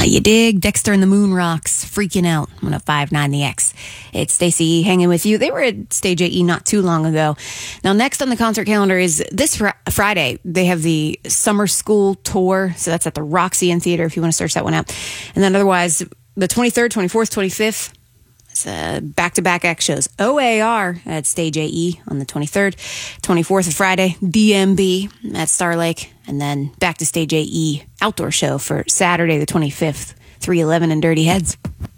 You dig? Dexter and the Moon Rocks, Freaking Out, 105.9 The X. It's Stacey hanging with you. They were at Stage AE not too long ago. Now, next on the concert calendar is this Friday. They have the Summer School Tour, so that's at the Roxy Inn Theater if you want to search that one out. And then otherwise, the 23rd, 24th, 25th, it's back-to-back act shows. OAR at Stage AE on the 23rd, 24th of Friday, DMB at Star Lake, and then back to Stage AE outdoor show for Saturday the 25th, 311 and Dirty Heads.